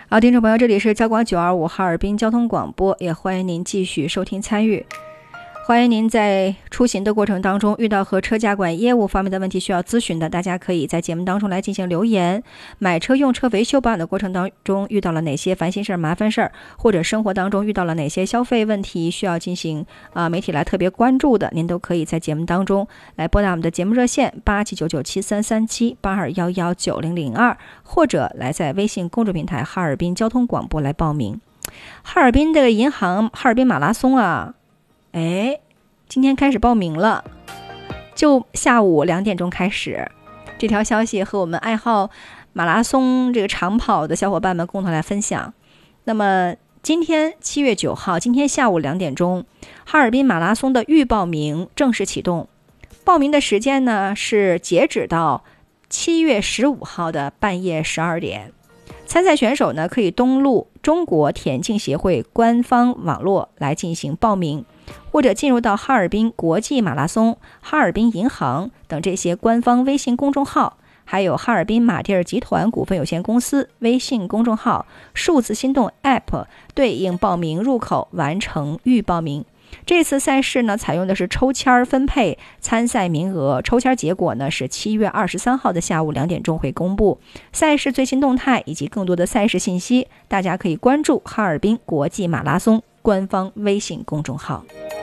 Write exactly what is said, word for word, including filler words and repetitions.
好，听众朋友，这里是交广九二五哈尔滨交通广播，也欢迎您继续收听参与。欢迎您在出行的过程当中遇到和车驾管业务方面的问题需要咨询的，大家可以在节目当中来进行留言。买车用车维修保养的过程当中遇到了哪些烦心事儿麻烦事儿，或者生活当中遇到了哪些消费问题需要进行啊、呃、媒体来特别关注的，您都可以在节目当中来拨打我们的节目热线八七九九七三三七八二幺幺九零零二，或者来在微信公众平台哈尔滨交通广播来报名。哈尔滨这个银行哈尔滨马拉松啊，哎，今天开始报名了，就下午两点钟开始。这条消息和我们爱好马拉松这个长跑的小伙伴们共同来分享。那么今天七月九号，今天下午两点钟，哈尔滨马拉松的预报名正式启动。报名的时间呢是截止到七月十五号的半夜十二点。参赛选手呢可以登录中国田径协会官方网络来进行报名，或者进入到哈尔滨国际马拉松、哈尔滨银行等这些官方微信公众号，还有哈尔滨马蒂尔集团股份有限公司微信公众号、数字心动 App 对应报名入口完成预报名。这次赛事呢采用的是抽签分配参赛名额，抽签结果呢是七月二十三号的下午两点钟会公布。赛事最新动态以及更多的赛事信息，大家可以关注哈尔滨国际马拉松官方微信公众号。